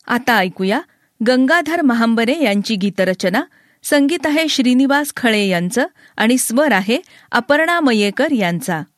आता ऐकूया गंगाधर महांबरे यांची गीतरचना. संगीत आहे श्रीनिवास खळे यांचं आणि स्वर आहे अपर्णा मयेकर यांचा.